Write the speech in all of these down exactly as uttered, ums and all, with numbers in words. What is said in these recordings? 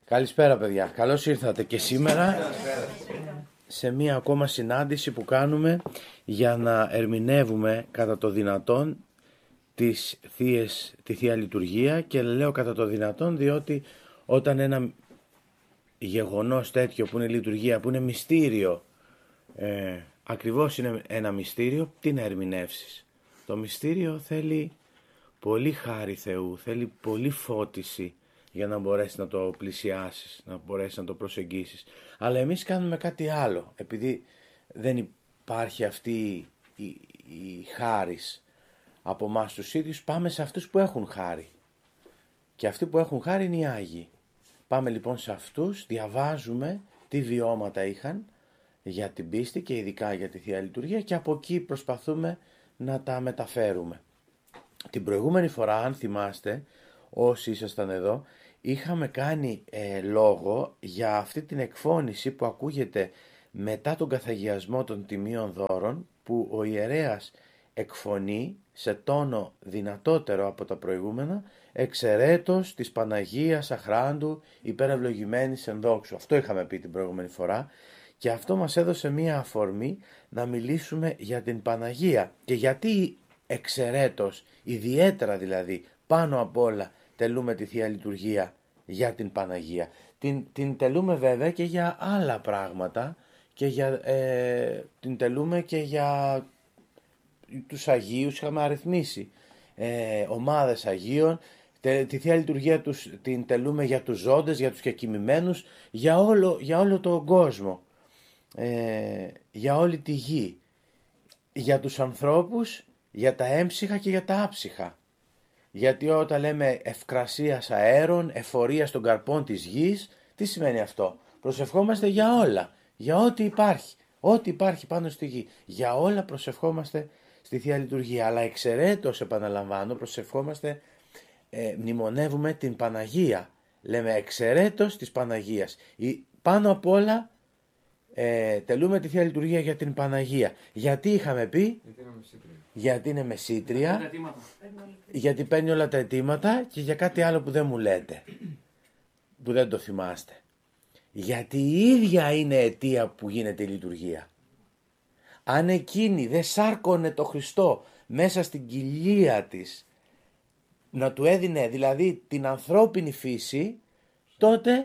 Καλησπέρα παιδιά, καλώς ήρθατε και σήμερα σε μία ακόμα συνάντηση που κάνουμε για να ερμηνεύουμε κατά το δυνατόν τις θείες, τη Θεία Λειτουργία. Και λέω κατά το δυνατόν διότι όταν ένα γεγονός τέτοιο που είναι λειτουργία, που είναι μυστήριο, ε, ακριβώς είναι ένα μυστήριο, τι να ερμηνεύσεις? Το μυστήριο θέλει πολύ χάρη Θεού, θέλει πολύ φώτιση για να μπορέσεις να το πλησιάσεις, να μπορέσεις να το προσεγγίσεις. Αλλά εμείς κάνουμε κάτι άλλο, επειδή δεν υπάρχει αυτή η, η χάρις από εμάς τους ίδιους, πάμε σε αυτούς που έχουν χάρη. Και αυτοί που έχουν χάρη είναι οι Άγιοι. Πάμε λοιπόν σε αυτούς, διαβάζουμε τι βιώματα είχαν για την πίστη και ειδικά για τη Θεία Λειτουργία και από εκεί προσπαθούμε να τα μεταφέρουμε. Την προηγούμενη φορά, αν θυμάστε, όσοι ήσασταν εδώ, είχαμε κάνει ε, λόγο για αυτή την εκφώνηση που ακούγεται μετά τον καθαγιασμό των τιμίων δώρων, που ο ιερέας εκφωνεί σε τόνο δυνατότερο από τα προηγούμενα, εξαιρέτως της Παναγίας Αχράντου υπερευλογημένης εν δόξου. Αυτό είχαμε πει την προηγούμενη φορά και αυτό μας έδωσε μία αφορμή να μιλήσουμε για την Παναγία. Και γιατί εξαιρέτως, ιδιαίτερα δηλαδή, πάνω απ' όλα τελούμε τη Θεία Λειτουργία για την Παναγία. Την, την τελούμε βέβαια και για άλλα πράγματα και για, ε, την τελούμε και για τους Αγίους, είχαμε αριθμίσει ε, ομάδες Αγίων. Τε, τη Θεία Λειτουργία τους, την τελούμε για τους ζώντες, για τους κεκοιμημένους, για όλο, για όλο τον κόσμο, ε, για όλη τη γη, για τους ανθρώπους, για τα έμψυχα και για τα άψυχα. Γιατί όταν λέμε ευκρασίας αέρων, εφορίας των καρπών της γης, τι σημαίνει αυτό? Προσευχόμαστε για όλα, για ό,τι υπάρχει, ό,τι υπάρχει πάνω στη γη. Για όλα προσευχόμαστε στη Θεία Λειτουργία, αλλά εξαιρέτως, επαναλαμβάνω, προσευχόμαστε, ε, μνημονεύουμε την Παναγία. Λέμε εξαιρέτως της Παναγίας. Ή, πάνω απ' όλα ε, τελούμε τη Θεία Λειτουργία για την Παναγία. Γιατί είχαμε πει? Γιατί είναι μεσήτρια, γιατί παίρνει όλα τα αιτήματα και για κάτι άλλο που δεν μου λέτε, που δεν το θυμάστε. Γιατί η ίδια είναι αιτία που γίνεται η λειτουργία. Αν εκείνη δεν σάρκωνε το Χριστό μέσα στην κοιλία της, να του έδινε δηλαδή την ανθρώπινη φύση, τότε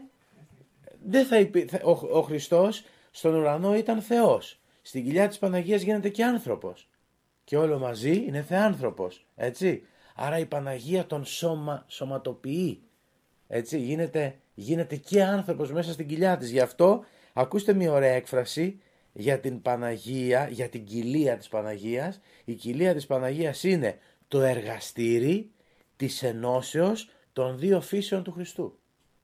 δεν θα υπή... ο, ο Χριστός στον ουρανό ήταν Θεός. Στην κοιλιά της Παναγίας γίνεται και άνθρωπος. Και όλο μαζί είναι θεάνθρωπος, έτσι. Άρα η Παναγία τον σώμα, σωματοποιεί, έτσι. Γίνεται, γίνεται και άνθρωπος μέσα στην κοιλιά της. Γι' αυτό ακούστε μια ωραία έκφραση για την Παναγία, για την κοιλία της Παναγίας. Η κοιλία της Παναγίας είναι το εργαστήρι της ενώσεως των δύο φύσεων του Χριστού.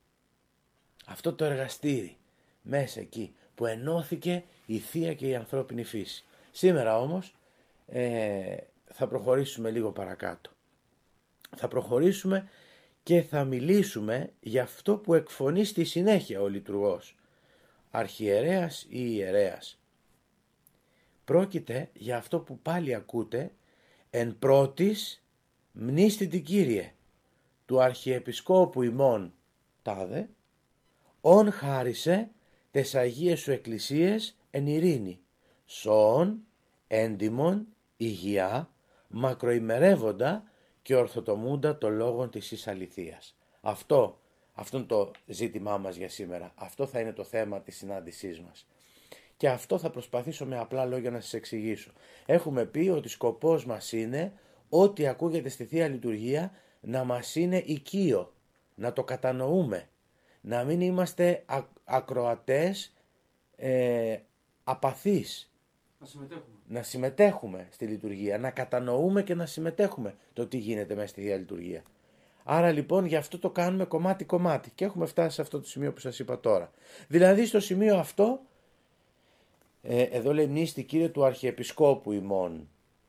Αυτό το εργαστήρι μέσα εκεί που ενώθηκε η Θεία και η ανθρώπινη φύση. Σήμερα όμως ε, θα προχωρήσουμε λίγο παρακάτω. Θα προχωρήσουμε και θα μιλήσουμε για αυτό που εκφωνεί στη συνέχεια ο λειτουργός, αρχιερέας ή ιερέας. Πρόκειται για αυτό που πάλι ακούτε εν πρώτης μνήστητη Κύριε του Αρχιεπισκόπου ημών τάδε, ον χάρισε τες Αγίες σου εκκλησίες εν ειρήνη, σώον, έντιμον, υγεία, μακροημερεύοντα και ορθοτομούντα το λόγον της εις αληθείας. Αυτό, αυτό είναι το ζήτημά μας για σήμερα. Αυτό θα είναι το θέμα της συνάντησής μας. Και αυτό θα προσπαθήσω με απλά λόγια να σας εξηγήσω. Έχουμε πει ότι σκοπός μας είναι ό,τι ακούγεται στη Θεία Λειτουργία να μας είναι οικείο, να το κατανοούμε, να μην είμαστε α, ακροατές, ε, απαθείς. Να συμμετέχουμε. Να συμμετέχουμε στη λειτουργία, να κατανοούμε και να συμμετέχουμε το τι γίνεται μέσα στη Θεία Λειτουργία. Άρα λοιπόν γι' αυτό το κάνουμε κομμάτι-κομμάτι και έχουμε φτάσει σε αυτό το σημείο που σας είπα τώρα. Δηλαδή στο σημείο αυτό, ε, εδώ λέει μνήστη Κύριε του Αρχιεπισκόπου ημών.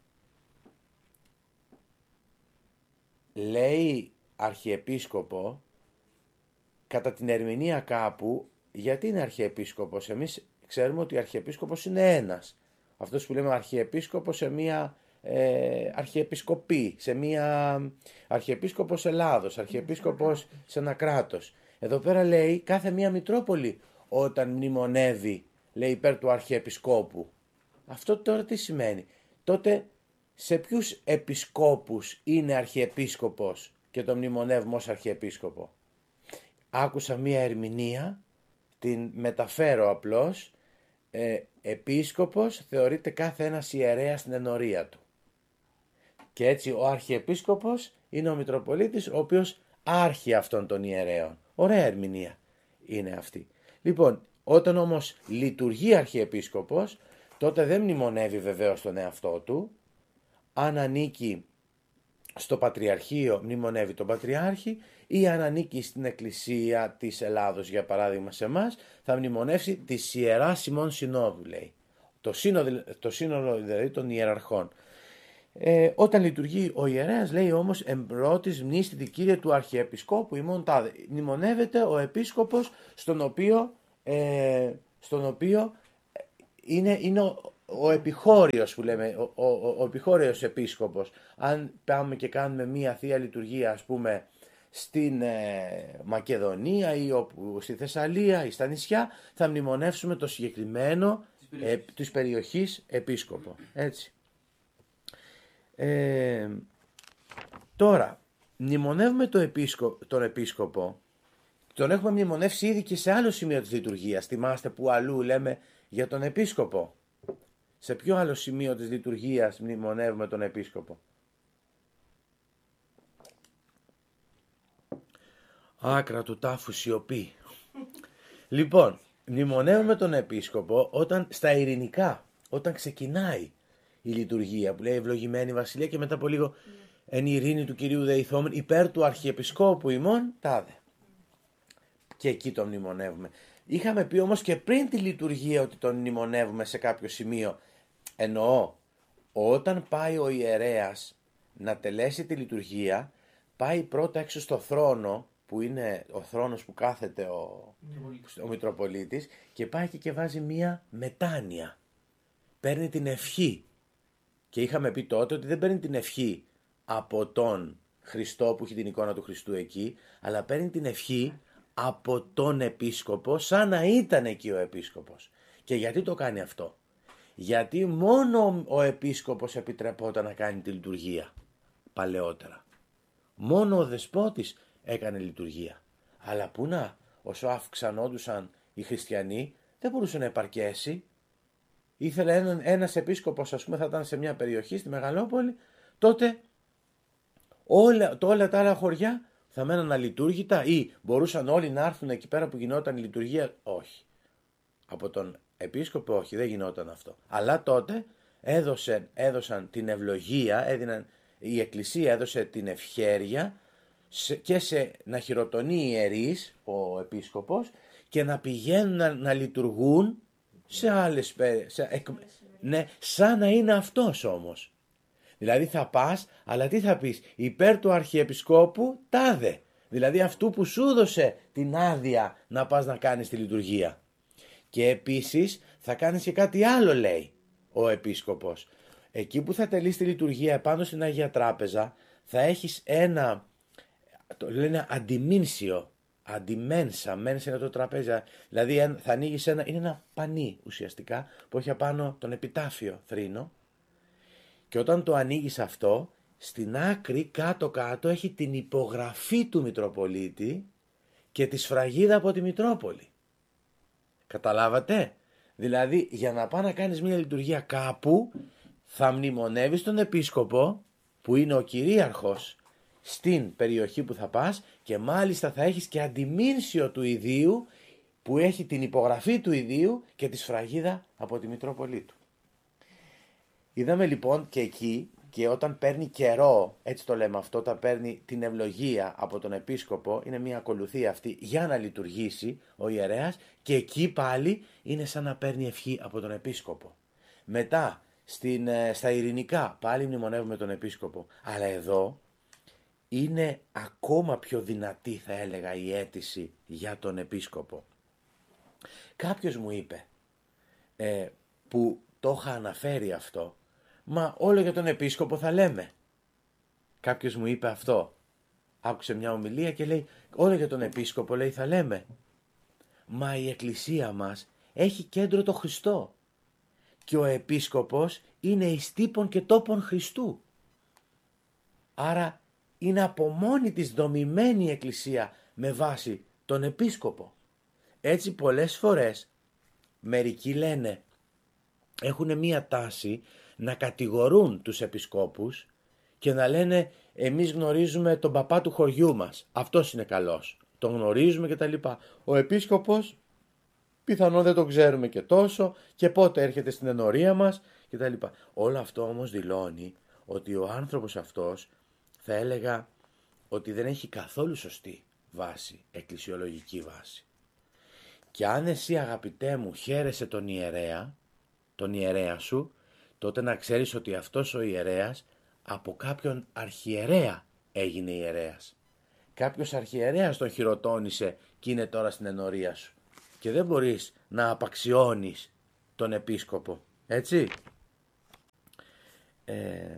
Λέει Αρχιεπίσκοπο, κατά την ερμηνεία κάπου, γιατί είναι Αρχιεπίσκοπος? Εμείς ξέρουμε ότι ο Αρχιεπίσκοπος είναι ένας. Αυτός που λέμε Αρχιεπίσκοπος σε μία ε, Αρχιεπισκοπή, σε μία Αρχιεπίσκοπος Ελλάδος, Αρχιεπίσκοπος σε ένα κράτος. Εδώ πέρα λέει κάθε μία Μητρόπολη όταν μνημονεύει, λέει υπέρ του Αρχιεπισκόπου. Αυτό τώρα τι σημαίνει? Τότε σε ποιους επισκόπους είναι Αρχιεπίσκοπος και το μνημονεύουμε ως Αρχιεπίσκοπο? Άκουσα μία ερμηνεία, την μεταφέρω απλώς. Ε, επίσκοπος θεωρείται κάθε ένας ιερέας στην ενορία του. Και έτσι ο Αρχιεπίσκοπος είναι ο Μητροπολίτης, ο οποίος άρχει αυτών των ιερέων. Ωραία ερμηνεία είναι αυτή. Λοιπόν, όταν όμως λειτουργεί Αρχιεπίσκοπος, τότε δεν μνημονεύει βεβαίως τον εαυτό του. Αν ανήκει στο Πατριαρχείο, μνημονεύει τον Πατριάρχη, ή αν ανήκει στην Εκκλησία της Ελλάδος, για παράδειγμα σε εμάς, θα μνημονεύσει τη Ιεράς ημών Συνόδου, λέει. Το σύνολο, το σύνολο δηλαδή των ιεραρχών. Ε, όταν λειτουργεί ο ιερέας, λέει όμως εμπρότης μνήστη Κύριε του Αρχιεπισκόπου ημών τάδε. Μνημονεύεται ο επίσκοπος στον οποίο, ε, στον οποίο είναι, είναι ο, ο επιχώριος που λέμε, ο, ο, ο, ο επιχώριος επίσκοπος. Αν πάμε και κάνουμε μία Θεία Λειτουργία, ας πούμε, στην ε, Μακεδονία ή όπου, στη Θεσσαλία ή στα νησιά, θα μνημονεύσουμε το συγκεκριμένο ε, της περιοχής επίσκοπο. Έτσι. Ε, τώρα, μνημονεύουμε το επίσκο, τον επίσκοπο, τον έχουμε μνημονεύσει ήδη και σε άλλο σημείο της λειτουργίας. Θυμάστε που αλλού λέμε για τον επίσκοπο? Σε ποιο άλλο σημείο της λειτουργίας μνημονεύουμε τον επίσκοπο? Άκρα του τάφου σιωπή. Λοιπόν, μνημονεύουμε τον επίσκοπο όταν στα ειρηνικά, όταν ξεκινάει η λειτουργία που λέει ευλογημένη βασιλεία και μετά από λίγο εν η ειρήνη του Κυρίου δεηθόμεν υπέρ του Αρχιεπισκόπου ημών τάδε. Και εκεί τον μνημονεύουμε. Είχαμε πει όμως και πριν τη λειτουργία ότι τον μνημονεύουμε σε κάποιο σημείο. Εννοώ, όταν πάει ο ιερέας να τελέσει τη λειτουργία, πάει πρώτα έξω στο θρόνο, που είναι ο θρόνος που κάθεται ο, ο Μητροπολίτης, και πάει και, και βάζει μία μετάνοια. Παίρνει την ευχή. Και είχαμε πει τότε ότι δεν παίρνει την ευχή από τον Χριστό που έχει την εικόνα του Χριστού εκεί, αλλά παίρνει την ευχή από τον επίσκοπο σαν να ήταν εκεί ο επίσκοπος. Και γιατί το κάνει αυτό? Γιατί μόνο ο επίσκοπος επιτρεπόταν να κάνει τη λειτουργία παλαιότερα. Μόνο ο δεσπότης έκανε λειτουργία. Αλλά που να, όσο αυξανόντουσαν οι χριστιανοί, δεν μπορούσε να επαρκέσει. Ήθελε έναν, ένας επίσκοπος, ας πούμε, θα ήταν σε μια περιοχή, στη Μεγαλόπολη, τότε όλα, το, όλα τα άλλα χωριά θα μέναν αλειτούργητα ή μπορούσαν όλοι να έρθουν εκεί πέρα που γινόταν η λειτουργία? Όχι. Από τον επίσκοπο όχι, δεν γινόταν αυτό. Αλλά τότε έδωσε, έδωσαν την ευλογία, έδιναν, η Εκκλησία έδωσε την ευχέρεια σε, και σε να χειροτονεί οι ιερείς, ο επίσκοπος, και να πηγαίνουν να, να λειτουργούν σε άλλες, σε, εκ, ναι, σαν να είναι αυτός όμως. Δηλαδή θα πας, αλλά τι θα πεις? Υπέρ του Αρχιεπισκόπου τάδε. Δηλαδή αυτού που σου έδωσε την άδεια να πας να κάνεις τη λειτουργία. Και επίσης θα κάνεις και κάτι άλλο, λέει ο επίσκοπος. Εκεί που θα τελείς τη λειτουργία επάνω στην Αγία Τράπεζα, θα έχεις ένα, το λένε αντιμήνσιο, αντιμένσα, μένσα είναι το τραπέζι, δηλαδή θα ανοίγεις ένα, είναι ένα πανί ουσιαστικά που έχει απάνω τον επιτάφιο θρήνο, και όταν το ανοίγεις αυτό, στην άκρη κάτω-κάτω έχει την υπογραφή του Μητροπολίτη και τη σφραγίδα από τη Μητρόπολη. Καταλάβατε? Δηλαδή για να πάει να κάνεις μια λειτουργία κάπου, θα μνημονεύεις τον επίσκοπο που είναι ο κυρίαρχος στην περιοχή που θα πας, και μάλιστα θα έχεις και αντιμήνσιο του ιδίου που έχει την υπογραφή του ιδίου και τη σφραγίδα από τη Μητρόπολη του. Είδαμε λοιπόν και εκεί, και όταν παίρνει καιρό, έτσι το λέμε αυτό, όταν παίρνει την ευλογία από τον επίσκοπο, είναι μια ακολουθία αυτή για να λειτουργήσει ο ιερέας, και εκεί πάλι είναι σαν να παίρνει ευχή από τον επίσκοπο. Μετά στην, στα ειρηνικά πάλι μνημονεύουμε τον επίσκοπο, αλλά εδώ είναι ακόμα πιο δυνατή, θα έλεγα, η αίτηση για τον επίσκοπο. Κάποιος μου είπε, ε, που το είχα αναφέρει αυτό, μα όλο για τον επίσκοπο θα λέμε. Κάποιος μου είπε αυτό. άκουσε μια ομιλία και λέει, όλο για τον επίσκοπο λέει θα λέμε. Μα η εκκλησία μας έχει κέντρο το Χριστό και ο επίσκοπος είναι εις τύπων και τόπων Χριστού. Άρα είναι από μόνη της δομημένη η εκκλησία με βάση τον επίσκοπο. Έτσι πολλές φορές μερικοί λένε, έχουν μία τάση να κατηγορούν τους επισκόπους και να λένε εμείς γνωρίζουμε τον παπά του χωριού μας, αυτός είναι καλός, τον γνωρίζουμε και τα λοιπά. Ο επίσκοπος πιθανόν δεν τον ξέρουμε και τόσο και πότε έρχεται στην ενορία μας και τα λοιπά. Όλο αυτό όμως δηλώνει ότι ο άνθρωπος αυτός θα έλεγα ότι δεν έχει καθόλου σωστή βάση, εκκλησιολογική βάση. Και αν εσύ αγαπητέ μου χαίρεσαι τον ιερέα, τον ιερέα σου, τότε να ξέρεις ότι αυτός ο ιερέας από κάποιον αρχιερέα έγινε ιερέας. Κάποιος αρχιερέας τον χειροτώνησε και είναι τώρα στην ενορία σου. Και δεν μπορείς να απαξιώνεις τον επίσκοπο, έτσι. Ε,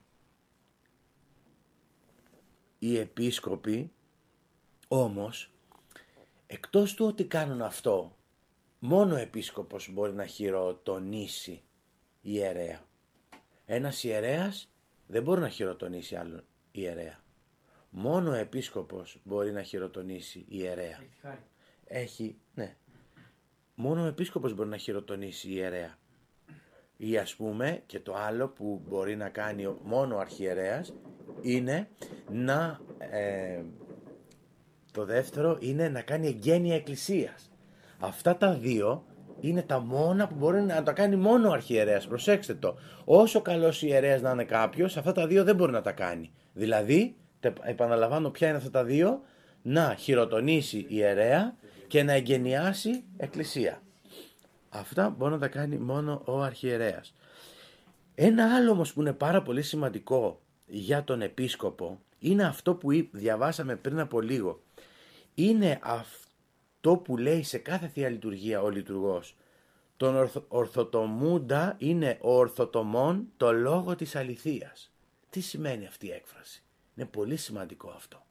οι επίσκοποι όμως, εκτός του ότι κάνουν αυτό, μόνο ο επίσκοπος μπορεί να χειροτονήσει ιερέα. Ένας ιερέας δεν μπορεί να χειροτονήσει άλλον ιερέα. Μόνο ο επίσκοπος μπορεί να χειροτονήσει ιερέα. Έχει, ναι. Μόνο ο επίσκοπος μπορεί να χειροτονήσει ιερέα. Ή ας πούμε και το άλλο που μπορεί να κάνει μόνο ο αρχιερέας είναι να... Ε, το δεύτερο είναι να κάνει εγγένεια εκκλησίας. Αυτά τα δύο είναι τα μόνα που μπορεί να τα κάνει μόνο ο αρχιερέας. Προσέξτε το. Όσο καλός ιερέας να είναι κάποιος, αυτά τα δύο δεν μπορεί να τα κάνει. Δηλαδή, επαναλαμβάνω ποια είναι αυτά τα δύο, να χειροτονήσει ιερέα και να εγγενιάσει εκκλησία. Αυτά μπορεί να τα κάνει μόνο ο αρχιερέας. Ένα άλλο όμως που είναι πάρα πολύ σημαντικό για τον επίσκοπο είναι αυτό που διαβάσαμε πριν από λίγο. Είναι αυτό που λέει σε κάθε Θεία Λειτουργία ο λειτουργός. Τον ορθο, ορθοτομούντα είναι ο ορθοτομών το λόγο της αληθείας. Τι σημαίνει αυτή η έκφραση? Είναι πολύ σημαντικό αυτό.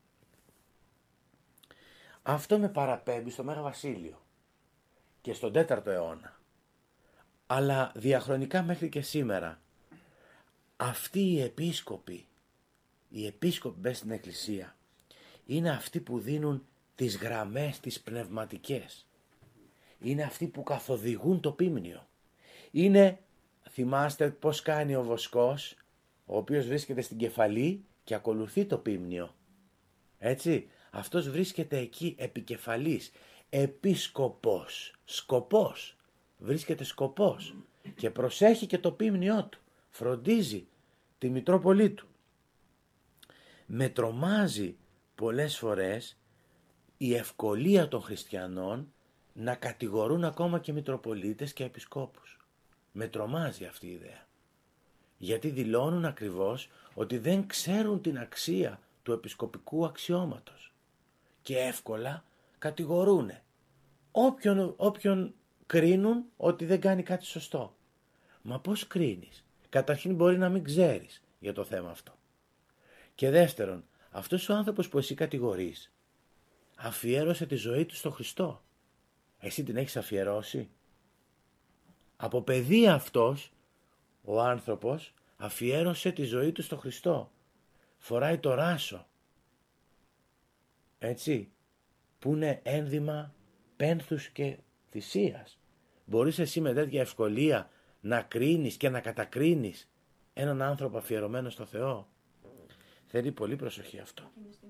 Αυτό με παραπέμπει στο Μέγα Βασίλειο και στον τέταρτο αιώνα. Αλλά διαχρονικά μέχρι και σήμερα αυτοί οι επίσκοποι, οι επίσκοποι μέσα στην εκκλησία είναι αυτοί που δίνουν τις γραμμές τις πνευματικές. Είναι αυτοί που καθοδηγούν το πίμνιο. Είναι, θυμάστε πώς κάνει ο βοσκός, ο οποίος βρίσκεται στην κεφαλή και ακολουθεί το πίμνιο. Έτσι, αυτός βρίσκεται εκεί επικεφαλής, επίσκοπος, σκοπός, βρίσκεται σκοπός και προσέχει και το πίμνιό του, φροντίζει τη Μητρόπολη του. Με τρομάζει πολλές φορές η ευκολία των χριστιανών να κατηγορούν ακόμα και Μητροπολίτες και επισκόπους. Με τρομάζει αυτή η ιδέα. Γιατί δηλώνουν ακριβώς ότι δεν ξέρουν την αξία του επισκοπικού αξιώματος. Και εύκολα κατηγορούν όποιον, όποιον κρίνουν ότι δεν κάνει κάτι σωστό. Μα πώς κρίνεις? Καταρχήν μπορεί να μην ξέρεις για το θέμα αυτό. Και δεύτερον, αυτός ο άνθρωπος που εσύ κατηγορείς αφιέρωσε τη ζωή του στο Χριστό. Εσύ την έχεις αφιερώσει? Από παιδί αυτός ο άνθρωπος αφιέρωσε τη ζωή του στο Χριστό. Φοράει το ράσο. Έτσι, που είναι ένδυμα πένθους και θυσίας. Μπορείς εσύ με τέτοια ευκολία να κρίνεις και να κατακρίνεις έναν άνθρωπο αφιερωμένο στο Θεό? Θέλει πολύ προσοχή αυτό.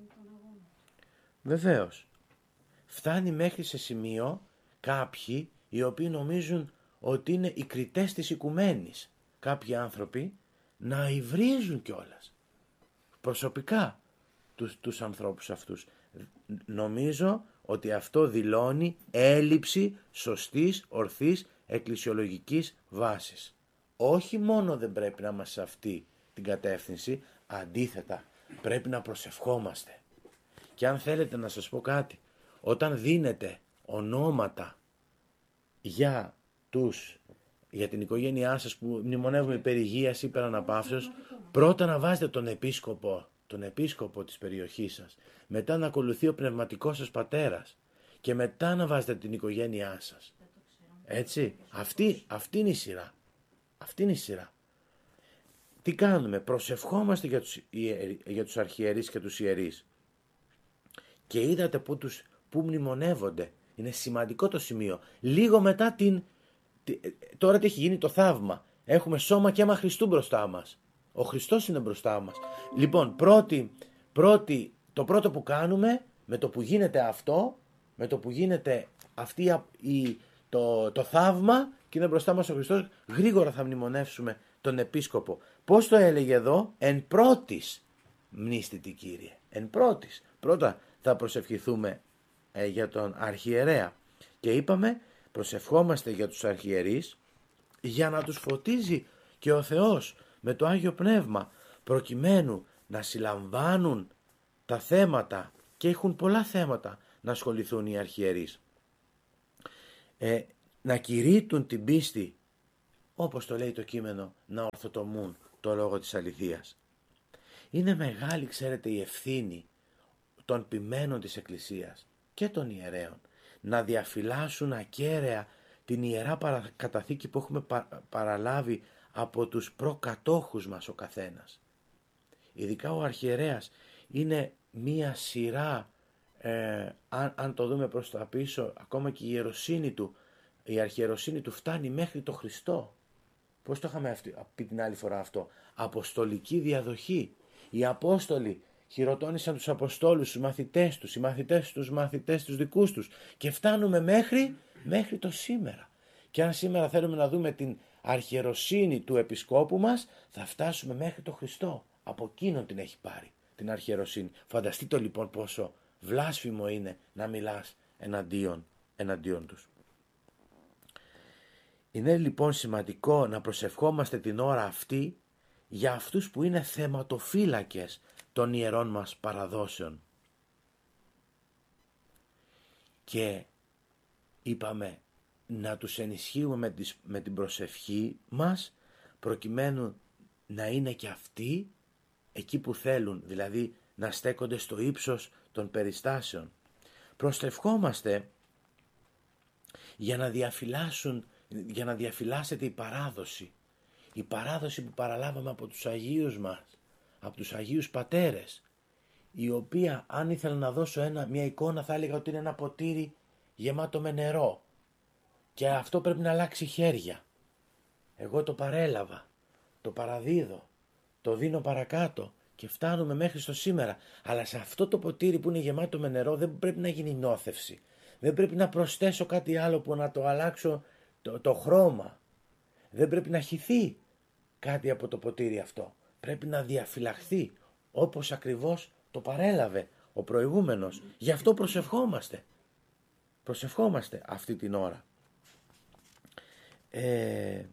Βεβαίως. Φτάνει μέχρι σε σημείο κάποιοι οι οποίοι νομίζουν ότι είναι οι κριτές της οικουμένης. Κάποιοι άνθρωποι να υβρίζουν κιόλας προσωπικά τους, τους ανθρώπους αυτούς. Νομίζω ότι αυτό δηλώνει έλλειψη σωστής, ορθής, εκκλησιολογικής βάσης. Όχι μόνο δεν πρέπει να είμαστε σε αυτή την κατεύθυνση, αντίθετα πρέπει να προσευχόμαστε. Και αν θέλετε να σας πω κάτι, όταν δίνετε ονόματα για, τους, για την οικογένειά σας που μνημονεύουμε υπερ υγείας ή υπερ αναπαύσεως, πρώτα να βάζετε τον επίσκοπο τον επίσκοπο της περιοχής σας, μετά να ακολουθεί ο πνευματικός σας πατέρας και μετά να βάζετε την οικογένειά σας. Έτσι, αυτή, αυτή είναι η σειρά. Αυτή είναι η σειρά. Τι κάνουμε? Προσευχόμαστε για τους, για τους αρχιερείς και τους ιερείς. Και είδατε που, τους, που μνημονεύονται. Είναι σημαντικό το σημείο. Λίγο μετά την... Τώρα τι έχει γίνει το θαύμα. Έχουμε σώμα και αίμα Χριστού μπροστά μας. Ο Χριστός είναι μπροστά μας. Λοιπόν, πρώτη, πρώτη, το πρώτο που κάνουμε, με το που γίνεται αυτό, με το που γίνεται αυτή η, το, το θαύμα και είναι μπροστά μας ο Χριστός, γρήγορα θα μνημονεύσουμε τον επίσκοπο. Πώς το έλεγε εδώ? Εν πρώτης μνήστητη Κύριε. Εν πρώτης. Πρώτα θα προσευχηθούμε ε, για τον αρχιερέα. Και είπαμε, προσευχόμαστε για τους αρχιερείς για να τους φωτίζει και ο Θεός με το Άγιο Πνεύμα, προκειμένου να συλλαμβάνουν τα θέματα, και έχουν πολλά θέματα να ασχοληθούν οι αρχιερείς, ε, να κηρύττουν την πίστη, όπως το λέει το κείμενο, να ορθοτομούν το λόγο της αληθείας. Είναι μεγάλη, ξέρετε, η ευθύνη των ποιμένων της Εκκλησίας και των ιερέων να διαφυλάσσουν ακέραια την ιερά καταθήκη που έχουμε παραλάβει από τους προκατόχους μας ο καθένας. Ειδικά ο αρχιερέας είναι μία σειρά, ε, αν, αν το δούμε προς τα πίσω, ακόμα και η ιεροσύνη του, η αρχιεροσύνη του φτάνει μέχρι το Χριστό. Πώς το είχαμε πει την άλλη φορά αυτό? Αποστολική διαδοχή. Οι Απόστολοι χειροτώνησαν τους Αποστόλους, τους μαθητές τους, οι μαθητές τους μαθητές τους δικούς τους, και φτάνουμε μέχρι, μέχρι το σήμερα. Και αν σήμερα θέλουμε να δούμε την αρχιεροσύνη του επισκόπου μας, θα φτάσουμε μέχρι το Χριστό. Από εκείνον την έχει πάρει την αρχιεροσύνη. Φανταστείτε λοιπόν πόσο βλάσφημο είναι να μιλάς εναντίον, εναντίον τους. Είναι λοιπόν σημαντικό να προσευχόμαστε την ώρα αυτή για αυτούς που είναι θεματοφύλακες των ιερών μας παραδόσεων. Και είπαμε να τους ενισχύουμε με, τις, με την προσευχή μας, προκειμένου να είναι και αυτοί εκεί που θέλουν, δηλαδή να στέκονται στο ύψος των περιστάσεων. Προσευχόμαστε για να διαφυλάσσουν, για να διαφυλάσσεται η παράδοση, η παράδοση που παραλάβαμε από τους Αγίους μας, από τους Αγίους Πατέρες, η οποία, αν ήθελα να δώσω ένα, μια εικόνα, θα έλεγα ότι είναι ένα ποτήρι γεμάτο με νερό και αυτό πρέπει να αλλάξει χέρια. Εγώ το παρέλαβα, το παραδίδω, το δίνω παρακάτω και φτάνουμε μέχρι στο σήμερα. Αλλά σε αυτό το ποτήρι που είναι γεμάτο με νερό δεν πρέπει να γίνει νόθευση. Δεν πρέπει να προσθέσω κάτι άλλο που να το αλλάξω το, το χρώμα. Δεν πρέπει να χυθεί κάτι από το ποτήρι αυτό. Πρέπει να διαφυλαχθεί όπως ακριβώς το παρέλαβε ο προηγούμενος. Γι' αυτό προσευχόμαστε. Προσευχόμαστε αυτή την ώρα. Ε,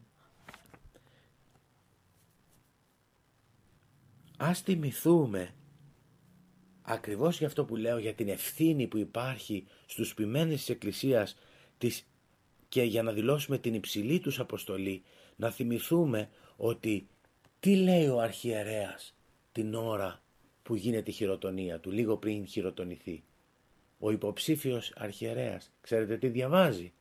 ας θυμηθούμε ακριβώς για αυτό που λέω, για την ευθύνη που υπάρχει στους ποιμένες της Εκκλησίας της, και για να δηλώσουμε την υψηλή τους αποστολή, να θυμηθούμε ότι τι λέει ο αρχιερέας την ώρα που γίνεται η χειροτονία του, λίγο πριν χειροτονηθεί. Ο υποψήφιος αρχιερέας, ξέρετε τι διαβάζει?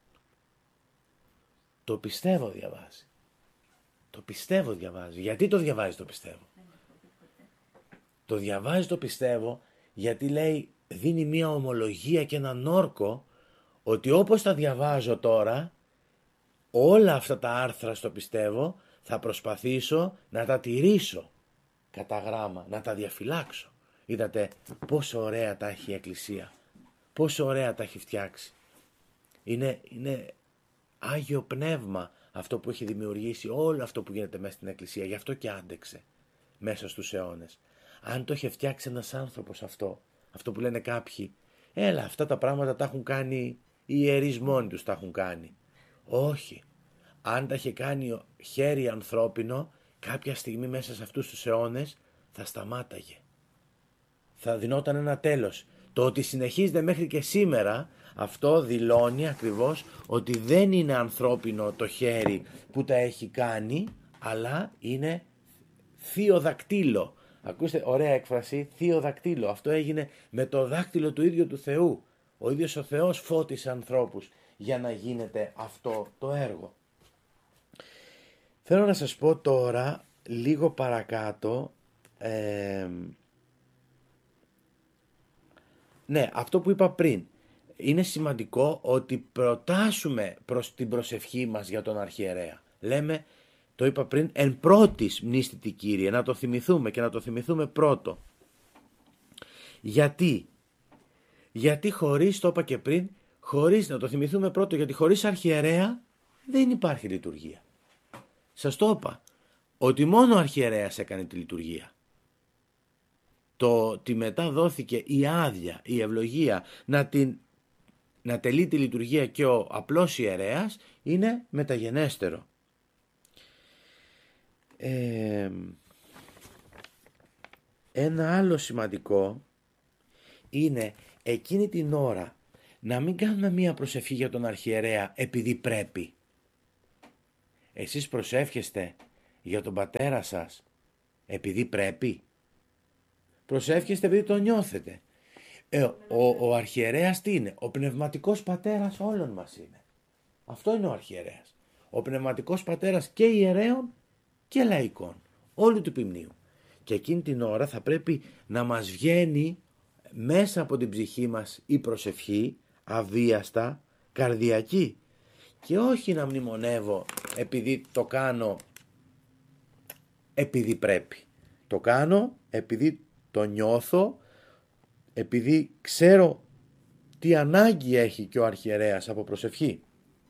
Το πιστεύω διαβάζει. Το πιστεύω διαβάζει. Γιατί το διαβάζει το πιστεύω? Το διαβάζει το πιστεύω γιατί λέει, δίνει μια ομολογία και έναν όρκο ότι όπως τα διαβάζω τώρα, όλα αυτά τα άρθρα στο πιστεύω θα προσπαθήσω να τα τηρήσω κατά γράμμα, να τα διαφυλάξω. Είδατε πόσο ωραία τα έχει η Εκκλησία, πόσο ωραία τα έχει φτιάξει. Είναι, είναι Άγιο Πνεύμα αυτό που έχει δημιουργήσει όλο αυτό που γίνεται μέσα στην Εκκλησία. Γι' αυτό και άντεξε μέσα στους αιώνες. Αν το είχε φτιάξει ένας άνθρωπος αυτό, αυτό που λένε κάποιοι, έλα αυτά τα πράγματα τα έχουν κάνει οι ιερείς μόνοι τους, τα έχουν κάνει. Όχι. Αν τα είχε κάνει χέρι ανθρώπινο, κάποια στιγμή μέσα σε αυτούς τους αιώνες θα σταμάταγε. Θα δινόταν ένα τέλος. Το ότι συνεχίζεται μέχρι και σήμερα, αυτό δηλώνει ακριβώς ότι δεν είναι ανθρώπινο το χέρι που τα έχει κάνει, αλλά είναι θείο δακτύλο Ακούστε, ωραία έκφραση, θείο δακτύλο. Αυτό έγινε με το δάκτυλο του ίδιου του Θεού. Ο ίδιος ο Θεός φώτισε ανθρώπους για να γίνεται αυτό το έργο. Θέλω να σας πω τώρα, λίγο παρακάτω, ε, ναι, αυτό που είπα πριν. Είναι σημαντικό ότι προτάσουμε προς την προσευχή μας για τον αρχιερέα. Λέμε, το είπα πριν, εν πρώτης μνήστητη Κύριε, να το θυμηθούμε και να το θυμηθούμε πρώτο. Γιατί, γιατί χωρίς, το είπα και πριν, χωρίς, να το θυμηθούμε πρώτο, γιατί χωρίς αρχιερέα δεν υπάρχει λειτουργία. Σας το είπα, ότι μόνο ο αρχιερέας έκανε τη λειτουργία. Το ότι μετά δόθηκε η άδεια, η ευλογία να, την, να τελεί τη λειτουργία και ο απλός ιερέας είναι μεταγενέστερο. Ε, ένα άλλο σημαντικό είναι εκείνη την ώρα να μην κάνουμε μία προσευχή για τον αρχιερέα επειδή πρέπει. Εσείς προσεύχεστε για τον πατέρα σας επειδή πρέπει. Προσεύχεστε επειδή το νιώθετε. Ε, ο, ο αρχιερέας τι είναι? Ο πνευματικός πατέρας όλων μας είναι. Αυτό είναι ο αρχιερέας. Ο πνευματικός πατέρας και ιερέων και λαϊκών. Όλου του ποιμνίου. Και εκείνη την ώρα θα πρέπει να μας βγαίνει μέσα από την ψυχή μας η προσευχή, αβίαστα, καρδιακή. Και όχι να μνημονεύω επειδή το κάνω επειδή πρέπει. Το κάνω επειδή το νιώθω, επειδή ξέρω τι ανάγκη έχει και ο αρχιερέας από προσευχή.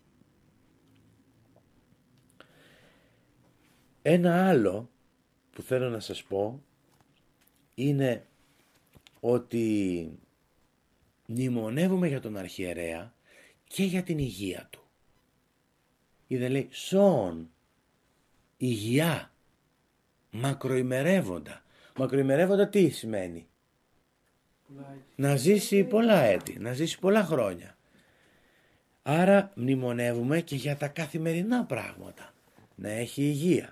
Ένα άλλο που θέλω να σας πω είναι ότι μνημονεύουμε για τον αρχιερέα και για την υγεία του. Είδε λέει σώον, υγεία, μακροημερεύοντα. Μακροημερεύοντα τι σημαίνει? Να ζήσει πολλά έτη, να ζήσει πολλά χρόνια. Άρα μνημονεύουμε και για τα καθημερινά πράγματα. Να έχει υγεία.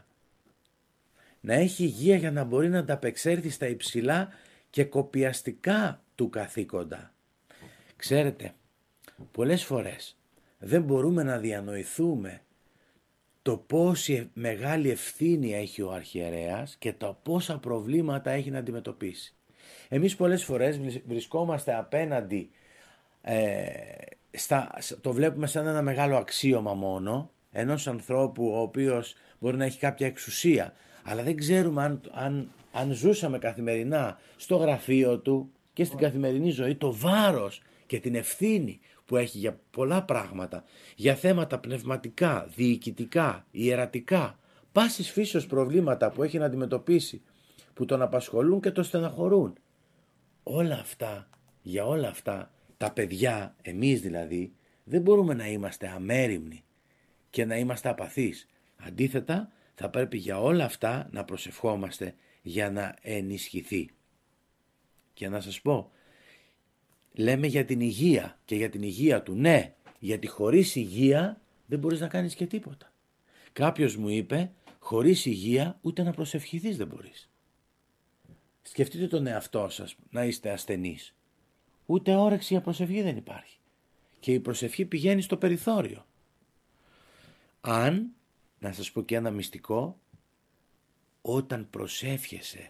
Να έχει υγεία για να μπορεί να ανταπεξέλθει στα υψηλά και κοπιαστικά του καθήκοντα. Ξέρετε, πολλές φορές δεν μπορούμε να διανοηθούμε το πόση μεγάλη ευθύνη έχει ο αρχιερέας και τα πόσα προβλήματα έχει να αντιμετωπίσει. Εμείς πολλές φορές βρισκόμαστε απέναντι, ε, στα, το βλέπουμε σαν ένα μεγάλο αξίωμα μόνο, ενός ανθρώπου ο οποίος μπορεί να έχει κάποια εξουσία, αλλά δεν ξέρουμε αν, αν, αν ζούσαμε καθημερινά στο γραφείο του και στην καθημερινή ζωή το βάρος και την ευθύνη που έχει για πολλά πράγματα, για θέματα πνευματικά, διοικητικά, ιερατικά, πάσης φύσεως προβλήματα που έχει να αντιμετωπίσει, που τον απασχολούν και τον στεναχωρούν. Όλα αυτά, για όλα αυτά, τα παιδιά, εμείς δηλαδή, δεν μπορούμε να είμαστε αμέριμνοι και να είμαστε απαθείς. Αντίθετα, θα πρέπει για όλα αυτά να προσευχόμαστε για να ενισχυθεί. Και να σας πω, λέμε για την υγεία και για την υγεία του. Ναι, γιατί χωρίς υγεία δεν μπορείς να κάνεις και τίποτα. Κάποιος μου είπε, χωρίς υγεία ούτε να προσευχηθείς δεν μπορείς. Σκεφτείτε τον εαυτό σας να είστε ασθενείς. Ούτε όρεξη για προσευχή δεν υπάρχει. Και η προσευχή πηγαίνει στο περιθώριο. Αν, να σας πω και ένα μυστικό, όταν προσεύχεσαι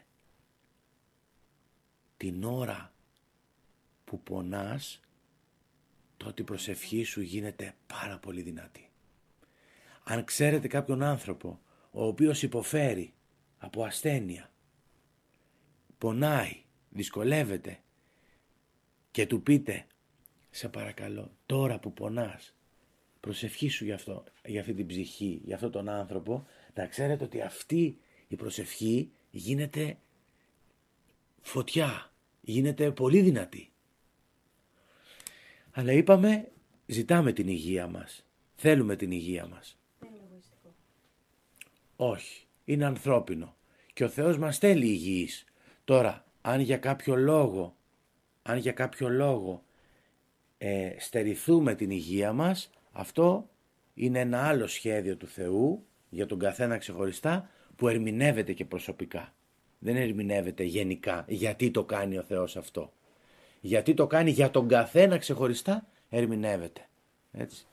την ώρα που πονάς, τότε η προσευχή σου γίνεται πάρα πολύ δυνατή. Αν ξέρετε κάποιον άνθρωπο ο οποίος υποφέρει από ασθένεια, πονάει, δυσκολεύεται και του πείτε, σε παρακαλώ, τώρα που πονάς, προσευχή σου για, αυτό, για αυτή την ψυχή, για αυτόν τον άνθρωπο, να ξέρετε ότι αυτή η προσευχή γίνεται φωτιά, γίνεται πολύ δυνατή. Αλλά είπαμε, ζητάμε την υγεία μας, θέλουμε την υγεία μας. Δεν είναι εγωιστικό. Όχι, είναι ανθρώπινο και ο Θεός μας θέλει υγιείς. Τώρα, αν για κάποιο λόγο, αν για κάποιο λόγο ε, στερηθούμε την υγεία μας, αυτό είναι ένα άλλο σχέδιο του Θεού για τον καθένα ξεχωριστά που ερμηνεύεται και προσωπικά. Δεν ερμηνεύεται γενικά γιατί το κάνει ο Θεός αυτό. Γιατί το κάνει για τον καθένα ξεχωριστά ερμηνεύεται. Έτσι.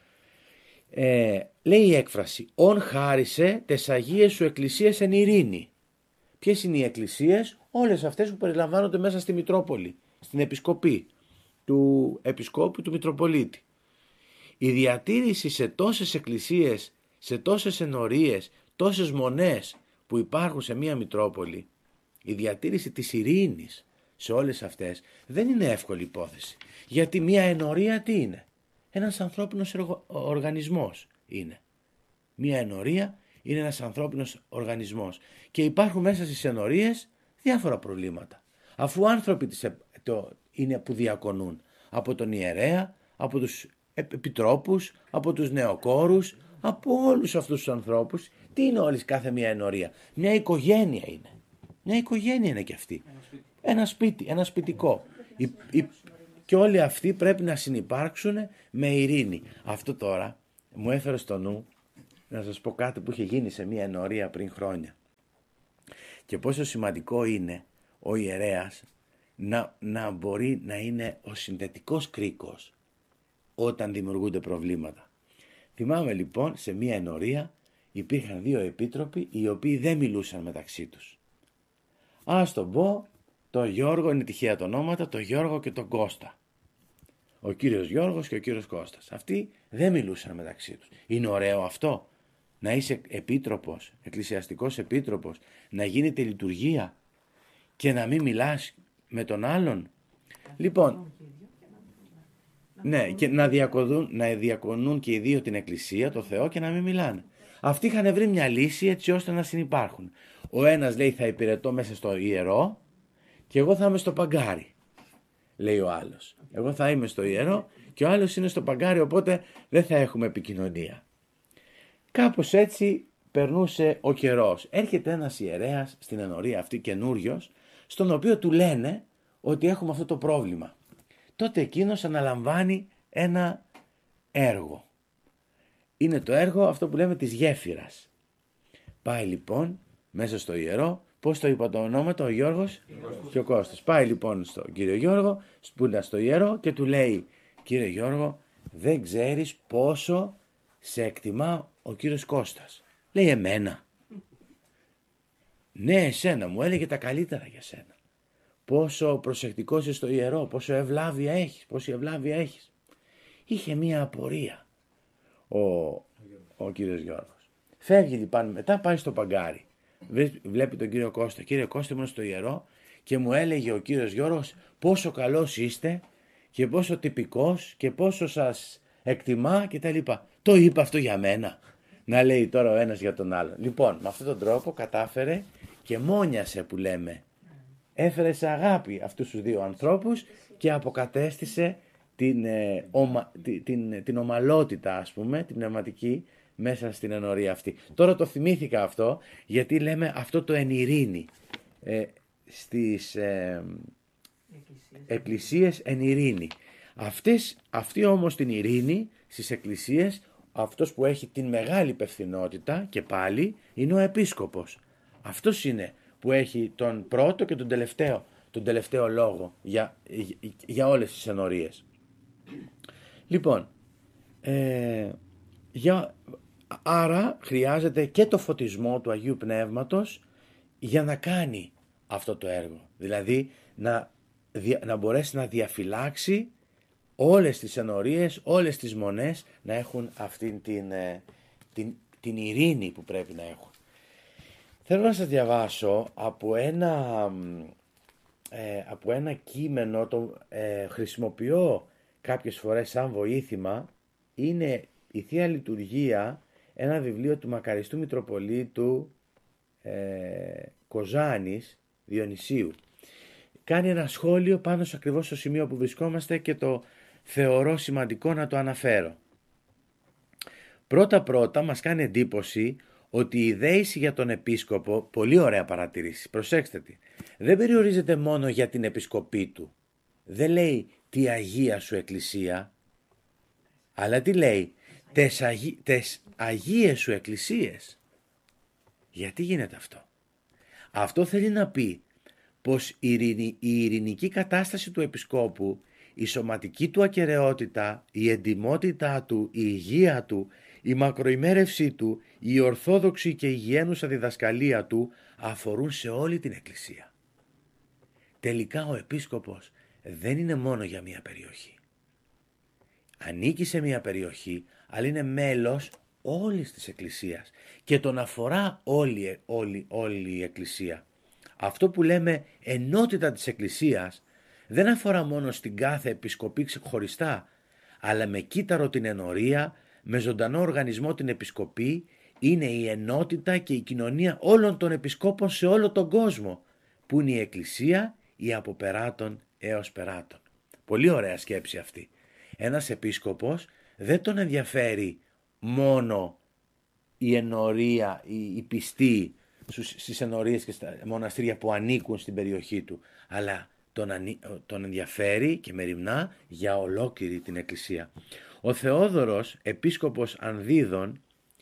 Ε, λέει η έκφραση «Ον χάρισε τες Αγίες σου εκκλησίες εν ειρήνη». Ποιες είναι οι εκκλησίες? Όλες αυτές που περιλαμβάνονται μέσα στη Μητρόπολη, στην επισκοπή του επισκόπου του Μητροπολίτη. Η διατήρηση σε τόσες εκκλησίες, σε τόσες ενορίες, τόσες μονές που υπάρχουν σε μία Μητρόπολη, η διατήρηση της ειρήνης σε όλες αυτές δεν είναι εύκολη υπόθεση. Γιατί μία ενορία τι είναι? Ένας ανθρώπινος οργανισμός είναι. Μία ενορία είναι ένας ανθρώπινος οργανισμός και υπάρχουν μέσα στις ενορίες διάφορα προβλήματα. Αφού άνθρωποι το είναι που διακονούν, από τον ιερέα, από τους επιτρόπους, από τους νεοκόρους, από όλους αυτούς τους ανθρώπους, τι είναι όλης κάθε μία ενορία? Μια οικογένεια είναι. Μια οικογένεια είναι και αυτή. Ένα σπίτι, ένα σπιτικό. Η, η, και όλοι αυτοί πρέπει να συνυπάρξουν με ειρήνη. Αυτό τώρα μου έφερε στο νου να σας πω κάτι που είχε γίνει σε μια ενορία πριν χρόνια. Και πόσο σημαντικό είναι ο ιερέας να, να μπορεί να είναι ο συνδετικός κρίκος όταν δημιουργούνται προβλήματα. Θυμάμαι λοιπόν σε μια ενορία υπήρχαν δύο επίτροποι οι οποίοι δεν μιλούσαν μεταξύ τους. Ας τον πω, τον Γιώργο, είναι τυχαία τα ονόματα, τον Γιώργο και τον Κώστα. Ο κύριος Γιώργος και ο κύριος Κώστας. Αυτοί δεν μιλούσαν μεταξύ τους. Είναι ωραίο αυτό? Να είσαι επίτροπος, εκκλησιαστικός επίτροπος, να γίνεται λειτουργία και να μην μιλάς με τον άλλον? Λοιπόν, ναι, και να διακονούν, να διακονούν και οι δύο την εκκλησία, το Θεό, και να μην μιλάνε. Αυτοί είχαν βρει μια λύση έτσι ώστε να συνυπάρχουν. Ο ένας λέει θα υπηρετώ μέσα στο ιερό και εγώ θα είμαι στο παγκάρι, λέει ο άλλος. Εγώ θα είμαι στο ιερό και ο άλλος είναι στο παγκάρι, οπότε δεν θα έχουμε επικοινωνία. Κάπως έτσι περνούσε ο καιρός. Έρχεται ένας ιερέας στην ενορία αυτή, καινούριος, στον οποίο του λένε ότι έχουμε αυτό το πρόβλημα. Τότε εκείνος αναλαμβάνει ένα έργο. Είναι το έργο αυτό που λέμε της γέφυρας. Πάει λοιπόν μέσα στο ιερό, πώς το είπα το ονόματα, ο Γιώργος και ο Κώστας. Πάει λοιπόν στον κύριο Γιώργο, σπούντα στο ιερό και του λέει, κύριε Γιώργο, δεν ξέρεις πόσο σε εκτιμά ο κύριος Κώστας. Λέει, εμένα? Ναι, εσένα, μου έλεγε τα καλύτερα για σένα. Πόσο προσεκτικός είσαι στο ιερό, πόσο ευλάβεια έχεις, πόση ευλάβεια έχεις. Είχε μία απορία ο, ο κύριος Γιώργος. Φεύγει λοιπόν μετά, πάει στο παγκάρι. Βλέπει τον κύριο Κώστα. Κύριε Κώστα, ήμουν στο ιερό και μου έλεγε ο κύριος Γιώργος πόσο καλός είστε και πόσο τυπικός και πόσο σας εκτιμά κτλ. Το είπε αυτό για μένα? Να λέει τώρα ο ένας για τον άλλον. Λοιπόν, με αυτόν τον τρόπο κατάφερε και μόνιασε που λέμε. Έφερε σε αγάπη αυτούς τους δύο ανθρώπους και αποκατέστησε την, ε, ομα, την, την, την ομαλότητα, ας πούμε, την πνευματική μέσα στην ενορία αυτή. Τώρα το θυμήθηκα αυτό γιατί λέμε αυτό το εν ειρήνη. Ε, στις ε, εκκλησίες εν ειρήνη. Αυτές, αυτή όμως την ειρήνη στις εκκλησίες, αυτός που έχει την μεγάλη υπευθυνότητα και πάλι είναι ο επίσκοπος. Αυτός είναι που έχει τον πρώτο και τον τελευταίο, τον τελευταίο λόγο για, για, για όλες τις ενορίες. Λοιπόν, ε, για, άρα χρειάζεται και το φωτισμό του Αγίου Πνεύματος για να κάνει αυτό το έργο. Δηλαδή να, να μπορέσει να διαφυλάξει όλες τις ενορίες, όλες τις μονές να έχουν αυτήν την, την, την ειρήνη που πρέπει να έχουν. Θέλω να σας διαβάσω από ένα, ε, από ένα κείμενο, το ε, χρησιμοποιώ κάποιες φορές σαν βοήθημα, είναι η Θεία Λειτουργία, ένα βιβλίο του μακαριστού Μητροπολίτου ε, Κοζάνης Διονυσίου. Κάνει ένα σχόλιο πάνω σε ακριβώς το σημείο που βρισκόμαστε και το θεωρώ σημαντικό να το αναφέρω. Πρώτα πρώτα μας κάνει εντύπωση ότι η δέηση για τον επίσκοπο, πολύ ωραία παρατηρήση, προσέξτε τι, δεν περιορίζεται μόνο για την επισκοπή του. Δεν λέει τη Αγία σου Εκκλησία, αλλά τι λέει, τες, αγί, τες Αγίες σου Εκκλησίες. Γιατί γίνεται αυτό? Αυτό θέλει να πει πως η, ειρηνη, η ειρηνική κατάσταση του επισκόπου, η σωματική του ακεραιότητα, η εντιμότητά του, η υγεία του, η μακροημέρευσή του, η ορθόδοξη και υγιένουσα διδασκαλία του αφορούν σε όλη την Εκκλησία. Τελικά ο επίσκοπος δεν είναι μόνο για μία περιοχή. Ανήκει σε μία περιοχή, αλλά είναι μέλος όλης της Εκκλησίας και τον αφορά όλη, όλη, όλη η Εκκλησία. Αυτό που λέμε ενότητα της Εκκλησίας δεν αφορά μόνο στην κάθε επισκοπή ξεχωριστά, αλλά με κύτταρο την ενορία, με ζωντανό οργανισμό την επισκοπή, είναι η ενότητα και η κοινωνία όλων των επισκόπων σε όλο τον κόσμο, που είναι η Εκκλησία, η από περάτων έως περάτων. Πολύ ωραία σκέψη αυτή. Ένας επίσκοπος δεν τον ενδιαφέρει μόνο η ενορία, η, η πιστή στις ενορίες και στα μοναστήρια που ανήκουν στην περιοχή του, αλλά τον, ανή, τον ενδιαφέρει και μεριμνά για ολόκληρη την Εκκλησία. Ο Θεόδωρος, επίσκοπος Ανδίδων,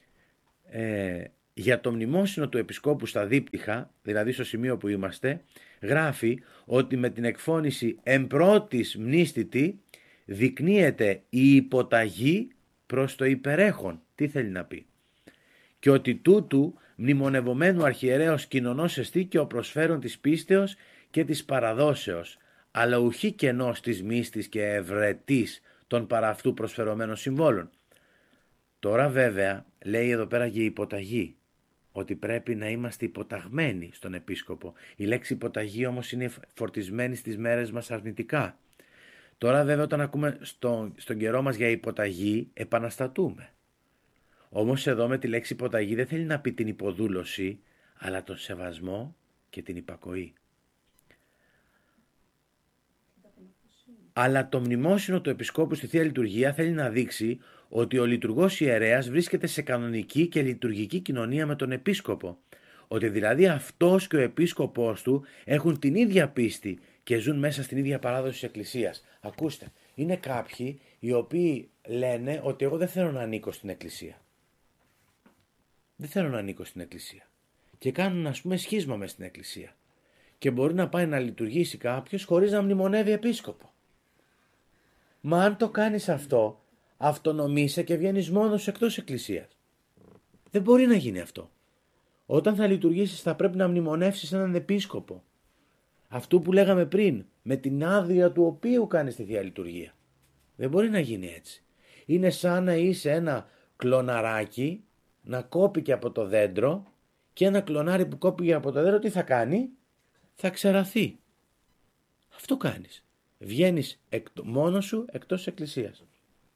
ε, για το μνημόσυνο του επισκόπου στα Δίπτυχα, δηλαδή στο σημείο που είμαστε, γράφει ότι με την εκφώνηση «εμπρότης μνήστητη» δεικνύεται η υποταγή προς το υπερέχον. Τι θέλει να πει? Και ότι τούτου μνημονευομένου αρχιερέως κοινωνός εστί και ο προσφέρον της πίστεως και της παραδόσεως, αλλά ουχή κενός της μίστης και ευρετής των παρά αυτού προσφερωμένων συμβόλων. Τώρα βέβαια λέει εδώ πέρα για υποταγή, ότι πρέπει να είμαστε υποταγμένοι στον επίσκοπο. Η λέξη υποταγή όμως είναι φορτισμένη στις μέρες μας αρνητικά. Τώρα βέβαια όταν ακούμε στο, στον καιρό μας για υποταγή επαναστατούμε. Όμως εδώ με τη λέξη υποταγή δεν θέλει να πει την υποδούλωση, αλλά τον σεβασμό και την υπακοή. Αλλά το μνημόσυνο του επισκόπου στη Θεία Λειτουργία θέλει να δείξει ότι ο λειτουργός ιερέας βρίσκεται σε κανονική και λειτουργική κοινωνία με τον επίσκοπο. Ότι δηλαδή αυτός και ο επίσκοπός του έχουν την ίδια πίστη και ζουν μέσα στην ίδια παράδοση της Εκκλησίας. Ακούστε, είναι κάποιοι οι οποίοι λένε ότι εγώ δεν θέλω να ανήκω στην Εκκλησία. Δεν θέλω να ανήκω στην Εκκλησία. Και κάνουν ας πούμε σχίσμα μες στην Εκκλησία. Και μπορεί να πάει να λειτουργήσει κάποιος χωρίς να μνημονεύει επίσκοπο. Μα αν το κάνεις αυτό, αυτονομείσαι και βγαίνεις μόνος εκτός Εκκλησίας. Δεν μπορεί να γίνει αυτό. Όταν θα λειτουργήσεις θα πρέπει να μνημονεύσεις έναν επίσκοπο. Αυτού που λέγαμε πριν, με την άδεια του οποίου κάνεις τη Θεία Λειτουργία. Δεν μπορεί να γίνει έτσι. Είναι σαν να είσαι ένα κλωναράκι να κόπηκε από το δέντρο και ένα κλωνάρι που κόπηκε από το δέντρο τι θα κάνει? Θα ξεραθεί. Αυτό κάνεις. Βγαίνεις εκ, μόνος σου εκτός της Εκκλησίας.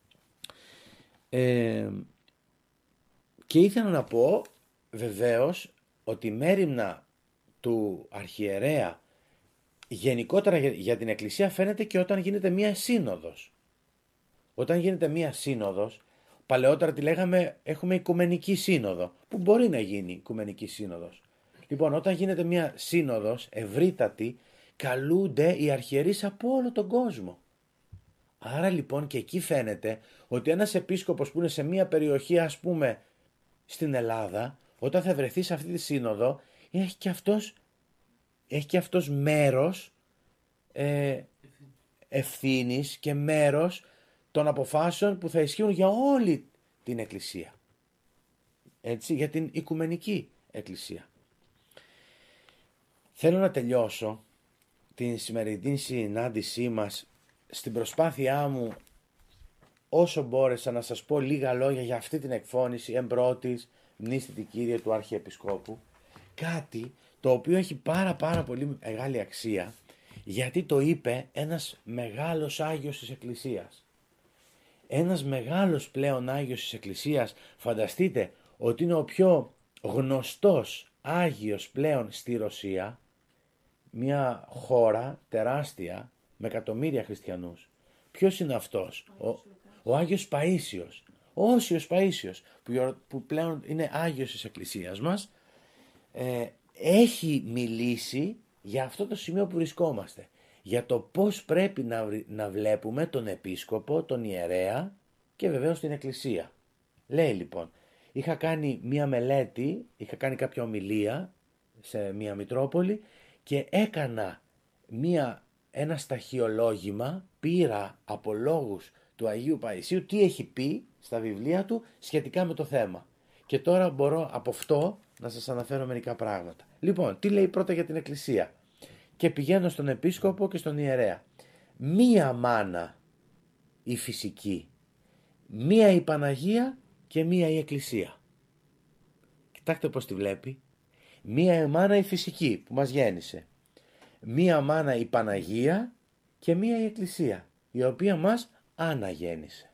Ε, και ήθελα να πω βεβαίως ότι η μέριμνα του αρχιερέα γενικότερα για, για την Εκκλησία φαίνεται και όταν γίνεται μία σύνοδος. Όταν γίνεται μία σύνοδος, παλαιότερα τη λέγαμε έχουμε οικουμενική σύνοδο, που μπορεί να γίνει οικουμενική σύνοδος. Λοιπόν, όταν γίνεται μία σύνοδος ευρύτατη, καλούνται οι αρχιερείς από όλο τον κόσμο. Άρα λοιπόν και εκεί φαίνεται ότι ένας επίσκοπος που είναι σε μία περιοχή, ας πούμε στην Ελλάδα, όταν θα βρεθεί σε αυτή τη σύνοδο, έχει και αυτός, έχει και αυτός μέρος ε, ευθύνης και μέρος των αποφάσεων που θα ισχύουν για όλη την Εκκλησία. Έτσι, για την Οικουμενική Εκκλησία. Θέλω να τελειώσω την σημερινή συνάντησή μας στην προσπάθειά μου όσο μπόρεσα να σας πω λίγα λόγια για αυτή την εκφώνηση εμπρότης μνήστητη Κύριε του Αρχιεπισκόπου, κάτι το οποίο έχει πάρα πάρα πολύ μεγάλη αξία γιατί το είπε ένας μεγάλος Άγιος της Εκκλησίας. Ένας μεγάλος πλέον Άγιος της Εκκλησίας, φανταστείτε ότι είναι ο πιο γνωστός Άγιος πλέον στη Ρωσία, μια χώρα τεράστια με εκατομμύρια χριστιανούς. Ποιος είναι αυτός? Ο, ο Άγιος Παΐσιος, ο Όσιος Παΐσιος, που, που πλέον είναι Άγιος της Εκκλησίας μας, ε, έχει μιλήσει για αυτό το σημείο που βρισκόμαστε. Για το πώς πρέπει να, να βλέπουμε τον επίσκοπο, τον ιερέα και βεβαίως την Εκκλησία. Λέει λοιπόν, είχα κάνει μία μελέτη, είχα κάνει κάποια ομιλία σε μια Μητρόπολη και έκανα μια, ένα σταχυολόγημα, πήρα από λόγους του Αγίου Παϊσίου τι έχει πει στα βιβλία του σχετικά με το θέμα. Και τώρα μπορώ από αυτό να σας αναφέρω μερικά πράγματα. Λοιπόν, τι λέει πρώτα για την Εκκλησία. Και πηγαίνω στον Επίσκοπο και στον Ιερέα. Μία μάνα η φυσική, μία η Παναγία και μία η Εκκλησία. Κοιτάξτε πώς τη βλέπει. Μία η μάνα η φυσική που μας γέννησε. Μία μάνα η Παναγία και μία η Εκκλησία, η οποία μας αναγέννησε.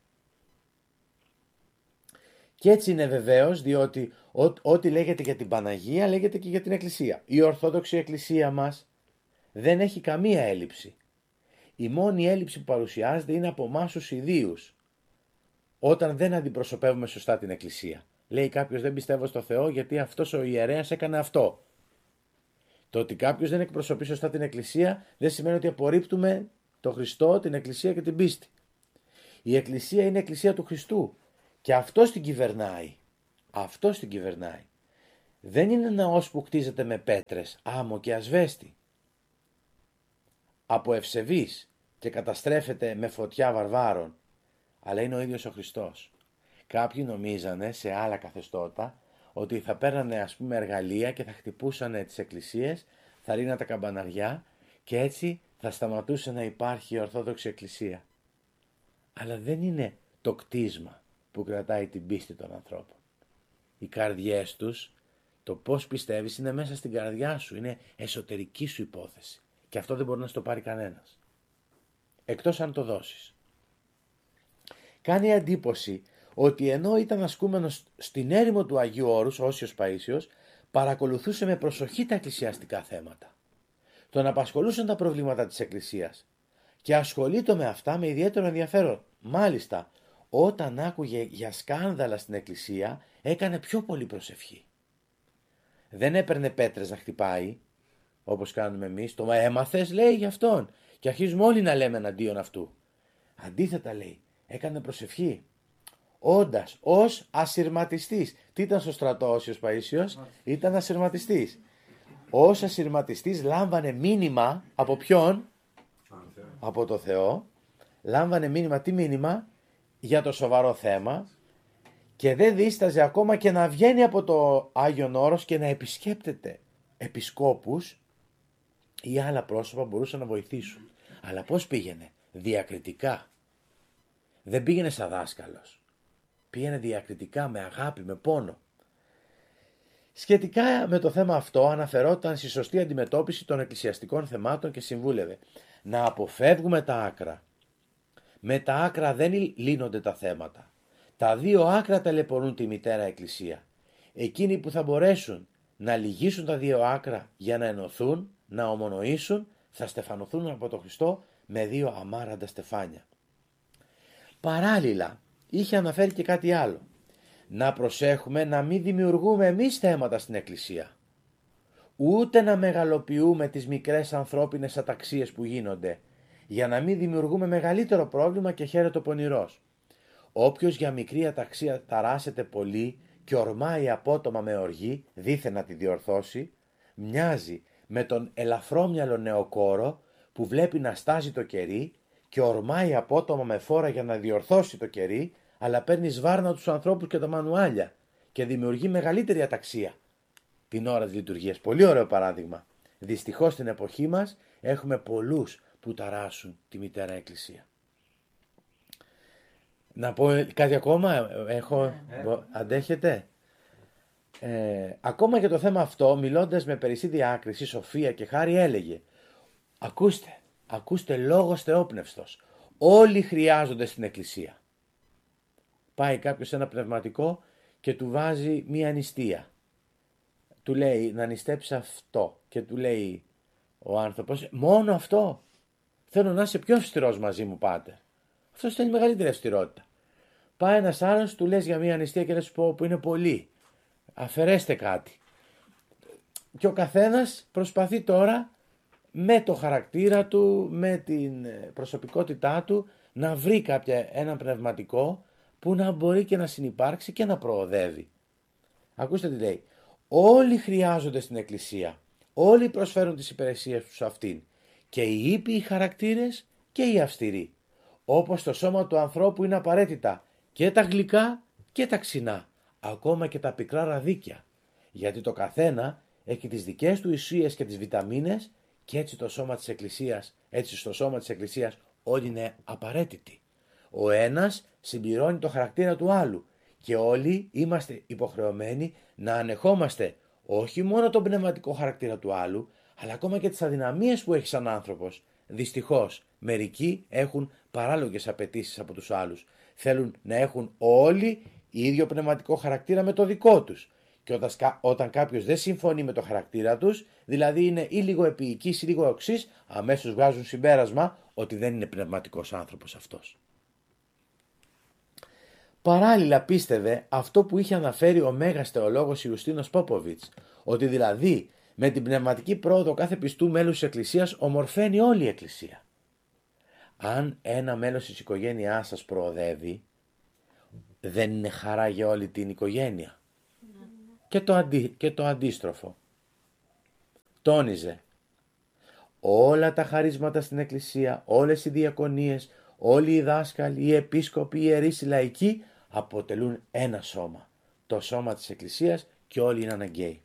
Και έτσι είναι βεβαίως, διότι ό, ό,τι λέγεται για την Παναγία λέγεται και για την Εκκλησία. Η Ορθόδοξη Εκκλησία μας δεν έχει καμία έλλειψη. Η μόνη έλλειψη που παρουσιάζεται είναι από εμάς τους ιδίους, όταν δεν αντιπροσωπεύουμε σωστά την Εκκλησία. Λέει κάποιος δεν πιστεύω στο Θεό γιατί αυτός ο ιερέας έκανε αυτό. Το ότι κάποιος δεν εκπροσωπεί σωστά την Εκκλησία δεν σημαίνει ότι απορρίπτουμε τον Χριστό, την Εκκλησία και την πίστη. Η Εκκλησία είναι η Εκκλησία του Χριστού και αυτός την κυβερνάει. Αυτός την κυβερνάει. Δεν είναι ναός που χτίζεται με πέτρες, άμμο και ασβέστη, από ευσεβείς και καταστρέφεται με φωτιά βαρβάρων, αλλά είναι ο ίδιος ο Χριστός. Κάποιοι νομίζανε σε άλλα καθεστώτα ότι θα παίρνανε ας πούμε εργαλεία και θα χτυπούσανε τις εκκλησίες, θα ρίνανε τα καμπαναριά και έτσι θα σταματούσε να υπάρχει η Ορθόδοξη Εκκλησία. Αλλά δεν είναι το κτίσμα που κρατάει την πίστη των ανθρώπων. Οι καρδιές τους, το πώς πιστεύεις είναι μέσα στην καρδιά σου, είναι εσωτερική σου υπόθεση. Και αυτό δεν μπορεί να στο πάρει κανένας. Εκτός αν το δώσεις. Κάνει εντύπωση ότι ενώ ήταν ασκούμενος στην έρημο του Αγίου Όρους, ο Όσιος Παΐσιος, παρακολουθούσε με προσοχή τα εκκλησιαστικά θέματα. Τον απασχολούσαν τα προβλήματα της Εκκλησίας και ασχολείται με αυτά με ιδιαίτερο ενδιαφέρον. Μάλιστα, όταν άκουγε για σκάνδαλα στην Εκκλησία, έκανε πιο πολύ προσευχή. Δεν έπαιρνε πέτρες να χτυπάει, όπως κάνουμε εμείς, το έμαθες λέει γι' αυτόν και αρχίζουμε όλοι να λέμε εναντίον αυτού. Αντίθετα λέει, έκανε προσευχή. Όντας ως ασυρματιστής. Τι ήταν στο στρατό ο Όσιος Παΐσιος? Ήταν ασυρματιστής. Ως ασυρματιστής λάμβανε μήνυμα από ποιον? Από το Θεό. Λάμβανε μήνυμα, τι μήνυμα? Για το σοβαρό θέμα και δεν δίσταζε ακόμα και να βγαίνει από το Άγιον Όρος και να επισκέπτεται επισκόπους ή άλλα πρόσωπα μπορούσαν να βοηθήσουν. Αλλά πώς πήγαινε? Διακριτικά. Δεν πήγαινε σαν δάσκαλος. Πήγαινε διακριτικά, με αγάπη, με πόνο. Σχετικά με το θέμα αυτό αναφερόταν στη σωστή αντιμετώπιση των εκκλησιαστικών θεμάτων και συμβούλευε να αποφεύγουμε τα άκρα. Με τα άκρα δεν λύνονται τα θέματα. Τα δύο άκρα ταλαιπωρούν τη μητέρα Εκκλησία. Εκείνοι που θα μπορέσουν να λυγίσουν τα δύο άκρα για να ενωθούν, να ομονοήσουν, θα στεφανωθούν από τον Χριστό με δύο αμάραντα στεφάνια. Παράλληλα, είχε αναφέρει και κάτι άλλο. Να προσέχουμε να μην δημιουργούμε εμείς θέματα στην Εκκλησία. Ούτε να μεγαλοποιούμε τις μικρές ανθρώπινες αταξίες που γίνονται, για να μην δημιουργούμε μεγαλύτερο πρόβλημα και χαίρεται ο πονηρός. Όποιος για μικρή αταξία ταράσεται πολύ και ορμάει απότομα με οργή, δήθεν να τη διορθώσει, μοιάζει με τον ελαφρόμυαλο νεοκόρο που βλέπει να στάζει το κερί και ορμάει απότομα με φόρα για να διορθώσει το κερί, αλλά παίρνει σβάρνα τους ανθρώπους και τα μανουάλια και δημιουργεί μεγαλύτερη αταξία την ώρα της λειτουργίας. Πολύ ωραίο παράδειγμα. Δυστυχώς στην εποχή μας έχουμε πολλούς που ταράσουν τη μητέρα Εκκλησία. Να πω κάτι ακόμα, έχω... Yeah. Αντέχετε? Ε, ακόμα για το θέμα αυτό, μιλώντας με περισσή διάκριση, σοφία και χάρη έλεγε, ακούστε, ακούστε λόγος θεόπνευστος, όλοι χρειάζονται στην Εκκλησία. Πάει κάποιος σε ένα πνευματικό και του βάζει μία νηστεία. Του λέει να νηστέψει αυτό και του λέει ο άνθρωπος, μόνο αυτό? Θέλω να είσαι πιο αυστηρός μαζί μου, πάτερ. Αυτός θέλει μεγαλύτερη αυστηρότητα. Πάει ένας άλλος, του λες για μία νηστεία και λες πω που είναι πολύ. Αφαιρέστε κάτι. Και ο καθένας προσπαθεί τώρα με το χαρακτήρα του, με την προσωπικότητά του να βρει κάποια, ένα πνευματικό που να μπορεί και να συνυπάρξει και να προοδεύει. Ακούστε τι λέει. Όλοι χρειάζονται στην Εκκλησία. Όλοι προσφέρουν τις υπηρεσίες τους σε αυτήν. Και οι ήπιοι χαρακτήρες και οι αυστηροί. Όπως το σώμα του ανθρώπου είναι απαραίτητα και τα γλυκά και τα ξινά. Ακόμα και τα πικρά ραδίκια. Γιατί το καθένα έχει τις δικές του ουσίες και τις βιταμίνες και έτσι το σώμα της Εκκλησίας, έτσι στο σώμα της Εκκλησίας όλοι είναι απαραίτητοι. Ο ένας συμπληρώνει το χαρακτήρα του άλλου και όλοι είμαστε υποχρεωμένοι να ανεχόμαστε όχι μόνο τον πνευματικό χαρακτήρα του άλλου, αλλά ακόμα και τις αδυναμίες που έχει σαν άνθρωπος. Δυστυχώς, μερικοί έχουν παράλογες απαιτήσεις από τους άλλους. Θέλουν να έχουν όλοι ίδιο πνευματικό χαρακτήρα με το δικό τους. Και όταν, όταν κάποιος δεν συμφωνεί με το χαρακτήρα τους, δηλαδή είναι ή λίγο επίοικης ή λίγο οξύς, αμέσως βγάζουν συμπέρασμα ότι δεν είναι πνευματικός άνθρωπος αυτός. Παράλληλα πίστευε αυτό που είχε αναφέρει ο Μέγας Θεολόγος Ιουστίνος Πόποβιτς, ότι δηλαδή με την πνευματική πρόοδο κάθε πιστού μέλους της Εκκλησίας ομορφαίνει όλη η Εκκλησία. Αν ένα μέλος της οικογένειάς σας προοδεύει, δεν είναι χαρά για όλη την οικογένεια. Και το, αντί, και το αντίστροφο. Τόνιζε, όλα τα χαρίσματα στην Εκκλησία, όλες οι διακονίες, όλοι οι δάσκαλοι, οι επίσκοποι, οι ιερείς, οι λαϊκοί αποτελούν ένα σώμα. Το σώμα της Εκκλησίας και όλοι είναι αναγκαίοι.